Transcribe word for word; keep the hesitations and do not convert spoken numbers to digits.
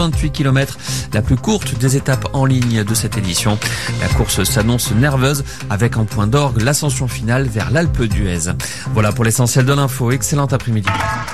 vingt-huit kilomètres, la plus courte des étapes en ligne de cette édition. La course s'annonce nerveuse avec en point d'orgue l'ascension finale vers l'Alpe d'Huez. Voilà pour l'essentiel de l'info. Excellent après-midi.